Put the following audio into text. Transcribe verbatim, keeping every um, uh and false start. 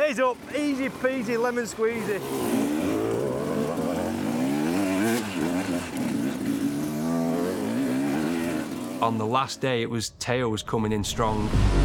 He's up, easy peasy, lemon squeezy. On the last day, it was Teo was coming in strong.